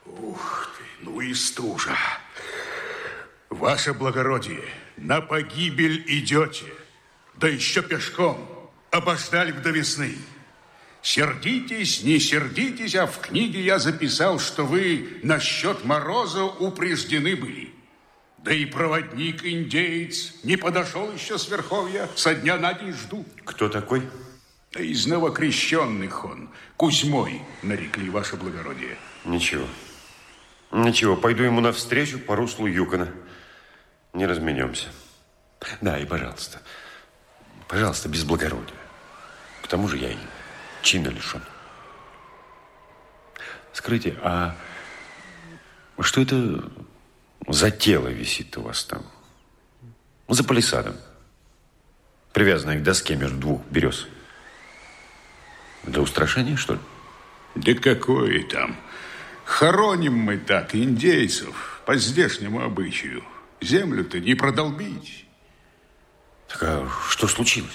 Ух ты, ну и стужа. Ваше благородие, на погибель идете, да еще пешком. Обождали до весны. Сердитесь, не сердитесь, а в книге я записал, что вы насчет мороза упреждены были. Да и проводник-индеец не подошел еще с верховья, со дня на день жду. Кто такой? Да из новокрещенных он, Кузьмой нарекли, ваше благородие. Ничего. Ничего, пойду ему навстречу по руслу Юкона. Не разменемся. Да, и пожалуйста, без благородия. К тому же я и чина лишен. Скажите, а что это за тело висит у вас там? За палисадом. Привязанное к доске между двух берез. Для устрашения, что ли? Да какое там? Хороним мы так индейцев по здешнему обычаю. Землю-то не продолбить. Так а что случилось?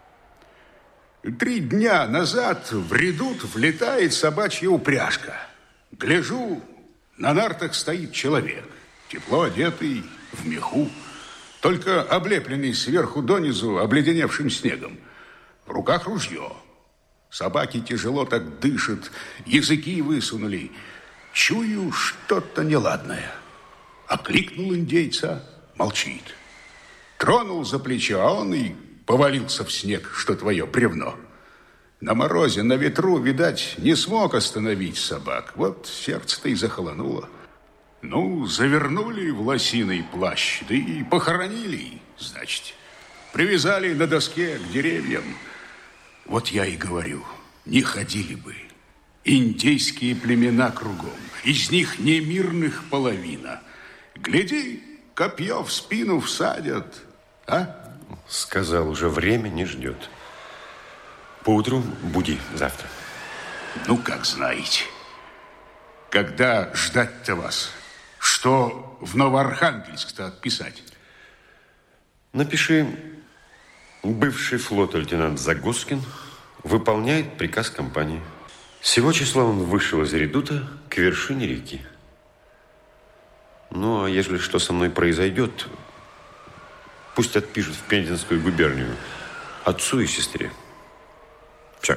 3 дня назад в редут влетает собачья упряжка. Гляжу, на нартах стоит человек. Тепло одетый, в меху, только облепленный сверху донизу обледеневшим снегом. В руках ружье. Собаки тяжело так дышат, языки высунули. Чую что-то неладное. Окликнул индейца, молчит. Тронул за плечо, а он и повалился в снег, что твое бревно. На морозе, на ветру, видать, не смог остановить собак. Вот сердце-то и захолонуло. Ну, завернули в лосиный плащ, да и похоронили, значит. Привязали на доске к деревьям. Вот я и говорю, не ходили бы. Индейские племена кругом, из них немирных половина. Гляди, копье в спину всадят, а? Сказал, уже время не ждет. Поутру буди завтра. Ну, как знаете. Когда ждать-то вас? Что в Новоархангельск-то отписать? Напиши: бывший флот-лейтенант Загоскин выполняет приказ компании. Сего числа он вышел из редута к вершине реки. Ну, а если что со мной произойдет, пусть отпишет в Пензенскую губернию отцу и сестре. Все.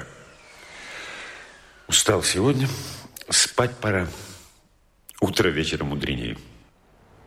Устал сегодня, спать пора. Утро вечера мудренее.